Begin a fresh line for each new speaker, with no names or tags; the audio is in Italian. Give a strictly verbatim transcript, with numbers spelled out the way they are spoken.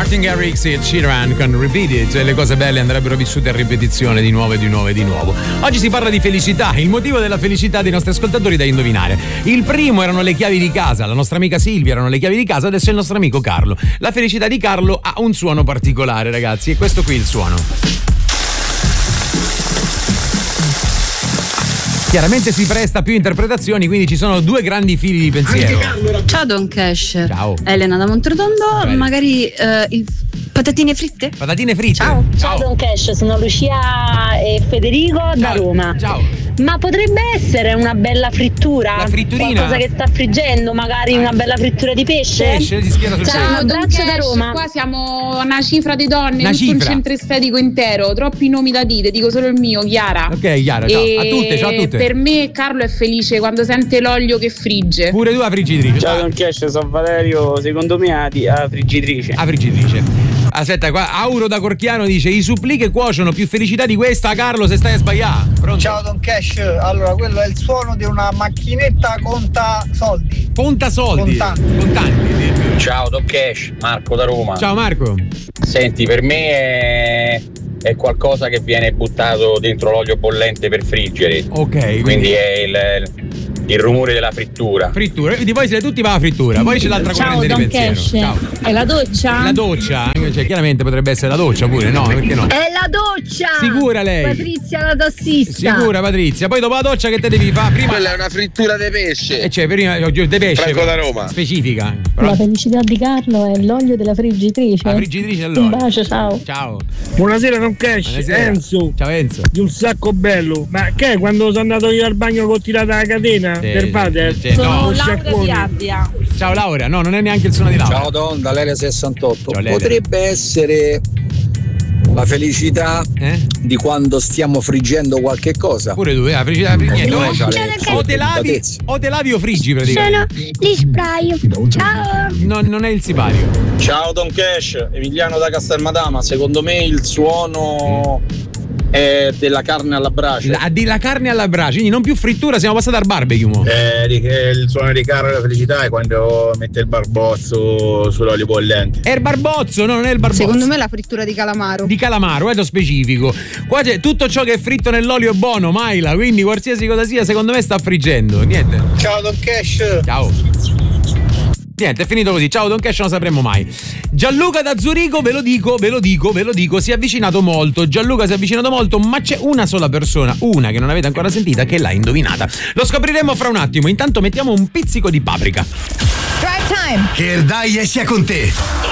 Martin Garrix e Sheeran con Repeat It. Le cose belle andrebbero vissute a ripetizione di nuovo e di nuovo e di nuovo. Oggi si parla di felicità, il motivo della felicità dei nostri ascoltatori da indovinare. Il primo erano le chiavi di casa, la nostra amica Silvia erano le chiavi di casa, adesso è il nostro amico Carlo. La felicità di Carlo ha un suono particolare, ragazzi, e questo qui è il suono. Chiaramente si presta a più interpretazioni, quindi ci sono due grandi fili di pensiero.
Ciao Don Cash.
Ciao.
Elena da Montrotondo,
Ciao,
magari eh, il patatine fritte?
Patatine fritte.
Ciao.
Ciao Don Cash, sono Lucia e Federico
Ciao.
da Roma.
Ciao.
Ma potrebbe essere una bella frittura?
La fritturina?
Qualcosa che sta friggendo, magari una bella frittura di pesce?
Pesce, si schiera sul
Ciao,
pesce.
un abbraccio da
Cash,
Roma.
Qua siamo una cifra di donne,
Una
tutto
cifra.
un centro estetico intero, troppi nomi da dire, dico solo il mio, Chiara.
Ok, Chiara, ciao.
E
A tutte, ciao a tutte.
Per me Carlo è felice quando sente l'olio che frigge.
Pure tu a friggitrice.
Ciao Don Cash, sono Valerio, secondo me a, a friggitrice.
A friggitrice. Aspetta, qua Auro da Corchiano dice: i supplì che cuociono, più felicità di questa, Carlo, se stai a sbagliare. Pronto?
Ciao Don Cash, allora quello è il suono di una macchinetta conta soldi.
Conta soldi.
Contanti.
Contanti.
Ciao Don Cash, Marco da Roma.
Ciao Marco.
Senti, per me è, è qualcosa che viene buttato dentro l'olio bollente per friggere.
Ok.
Quindi, quindi è il, il rumore della frittura.
Frittura. Di voi siete tutti va a frittura. Poi c'è l'altra
Ciao
corrente
Don
di pensiero.
Cash,
Ciao.
è la doccia?
La doccia, cioè, chiaramente potrebbe essere la doccia pure, no? Perché no?
È la doccia!
Sicura lei?
Patrizia la tassista.
Sicura Patrizia. Poi dopo la doccia che te devi fare? Prima.
Quella è una frittura di pesce.
E cioè, prima di pesce.
Franco da Roma.
Specifica. Però,
La felicità di Carlo è l'olio della friggitrice.
la friggitrice
Un
allora.
bacio, ciao.
Ciao.
Buonasera Don Cash,
Buonasera.
Enzo
Ciao Enzo.
di un sacco bello. Ma che è quando sono andato io al bagno con tirata la catena?
Sì,
per padre?
sì, sì. No.
Sciacquone.
Abbia.
Ciao Laura. No, non è neanche il suono di Laura.
Ciao Don, da Lele sessantotto.
Ciao, Lele.
Potrebbe essere la felicità
Eh?
di quando stiamo friggendo qualche cosa.
Pure tu, eh, la felicità di niente.
Ognuno
O-
c'ha le
O te lavi
delicatezze.
o te lavi o friggi praticamente.
Li sbraio. Ciao.
No, non è il sipario.
Ciao Don Cash, Emiliano da Castelmadama. Secondo me il suono è della carne alla brace.
La, di la carne alla brace, quindi non più frittura, siamo passati al barbecue. Mo.
Eh, di- eh, il suono di Carlo della felicità è quando mette il barbozzo sull'olio bollente.
È il barbozzo, no, non è il barbozzo.
Secondo me la frittura di calamaro.
Di calamaro, è lo specifico. Qua c'è tutto ciò che è fritto nell'olio è buono, Maila, quindi qualsiasi cosa sia, secondo me sta friggendo. Niente.
Ciao Don Cash.
Ciao. Niente, è finito così. Ciao Don Cash, non sapremo mai. Gianluca da Zurigo, ve lo dico, ve lo dico, ve lo dico, si è avvicinato molto. Gianluca si è avvicinato molto, ma c'è una sola persona, una che non avete ancora sentita, che l'ha indovinata. Lo scopriremo fra un attimo. Intanto mettiamo un pizzico di paprika.
Drive time.
Che Erdaie sia con te.